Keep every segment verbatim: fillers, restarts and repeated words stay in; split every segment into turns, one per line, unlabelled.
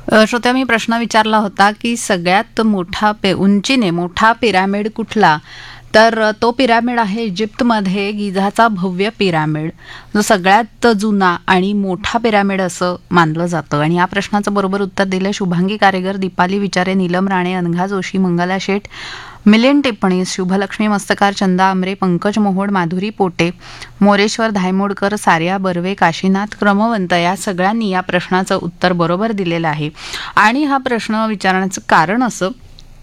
अ, श्रोत्या, मी प्रश्न विचारला होता की सगळ्यात मोठा पे उंचीने मोठा पिरॅमिड कुठला? तर अ, तो पिरॅमिड आहे इजिप्तमध्ये गिझाचा भव्य पिरॅमिड, जो सगळ्यात जुना आणि मोठा पिरॅमिड असं मानलं जातं. आणि या प्रश्नाचं बरोबर उत्तर दिलं शुभांगी कारेगर, दीपाली विचारे, नीलम राणे, अनघा जोशी, मंगला शेठ, मिलिंद टिप्पणीस, शुभलक्ष्मी मस्तकार, चंदा आमरे, पंकज मोहोड, माधुरी पोटे, मोरेश्वर धायमोडकर, सार्या बर्वे, काशीनाथ क्रमवंत या सगळ्यांनी या प्रश्नाचं उत्तर बरोबर दिलेलं आहे. आणि हा प्रश्न विचारण्याचं कारण असं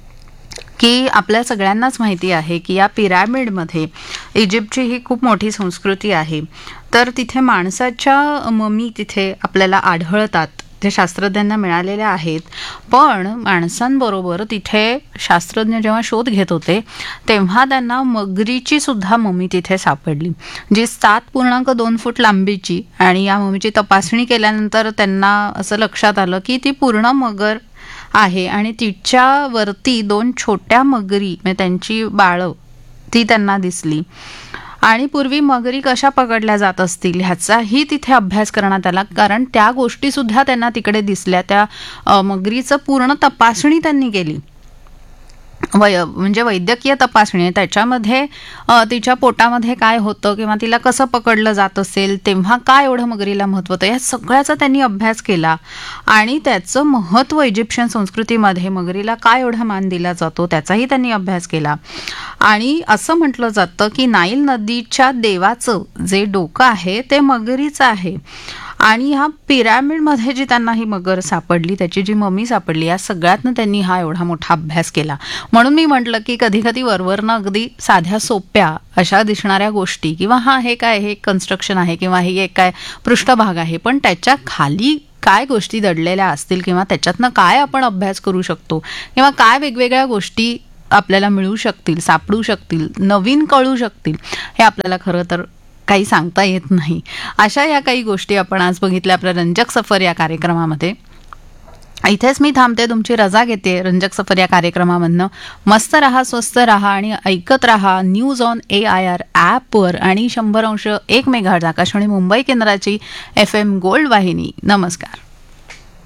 की आपल्या सगळ्यांनाच माहिती आहे की या पिरॅमिडमध्ये इजिप्तची ही खूप मोठी संस्कृती आहे. तर तिथे माणसाच्या ममी तिथे आपल्याला आढळतात, ते शास्त्रज्ञांना मिळालेल्या आहेत. पण माणसांबरोबर तिथे शास्त्रज्ञ जेव्हा शोध घेत होते तेव्हा त्यांना मगरीची सुद्धा ममी तिथे सापडली, जी सात पूर्णांक दोन फूट लांबीची. आणि या ममीची तपासणी केल्यानंतर त्यांना असं लक्षात आलं की ती पूर्ण मगर आहे आणि तिच्यावरती दोन छोट्या मगरी म्हणजे त्यांची बाळं ती त्यांना दिसली. आणि पूर्वी मगरी कशा पकडल्या जात असतील ह्याचाही तिथे अभ्यास करण्यात आला, कारण त्या गोष्टी सुद्धा त्यांना तिकडे दिसल्या. त्या अ, मगरीचं पूर्ण तपासणी त्यांनी केली, वय म्हणजे वैद्यकीय तपासणी. त्याच्यामध्ये अ, तिच्या पोटामध्ये काय होतं किंवा तिला कसं पकडलं जात असेल, तेव्हा काय एवढं मगरीला महत्त्व होतं, या सगळ्याचा त्यांनी अभ्यास केला. आणि त्याचं महत्त्व इजिप्शियन संस्कृतीमध्ये मगरीला काय एवढा मान दिला जातो त्याचाही त्यांनी अभ्यास केला. आणि असं म्हटलं जातं की नाईल नदीच्या देवाचं जे डोकं आहे ते मगरीचं आहे. आणि ह्या पिरॅमिडमध्ये जी त्यांना ही मगर सापडली, त्याची जी ममी सापडली, या सगळ्यातनं त्यांनी हा एवढा मोठा अभ्यास केला. म्हणून मी म्हटलं की कधी कधी वरवरनं अगदी साध्या सोप्या अशा दिसणाऱ्या गोष्टी, किंवा हा हे काय हे कन्स्ट्रक्शन आहे किंवा हे एक काय पृष्ठभाग आहे, पण त्याच्या खाली काय गोष्टी दडलेल्या असतील किंवा त्याच्यातनं काय आपण अभ्यास करू शकतो किंवा काय वेगवेगळ्या गोष्टी आपल्याला मिळू शकतील, सापडू शकतील, नवीन कळू शकतील, हे आपल्याला खरं तर काही सांगता येत नाही. अशा या काही गोष्टी आपण आज बघितल्या आपल्या रंजक सफर या कार्यक्रमामध्ये. इथेच मी थांबते, तुमची रजा घेते रंजक सफर या कार्यक्रमामधनं. मस्त रहा, स्वस्त रहा आणि ऐकत रहा news on A I R ॲपवर आणि शंभर अंश एक मेगाहर्ट्झ आकाशवाणी मुंबई केंद्राची एफ एम गोल्ड वाहिनी. नमस्कार.